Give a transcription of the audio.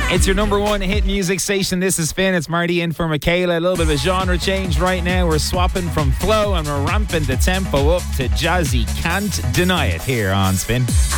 It's your number one hit music station. This is Finn. It's Marty in for Michaela. A little bit of a genre change right now. We're swapping from flow and we're ramping the tempo up to jazzy. Can't deny it here on Spin.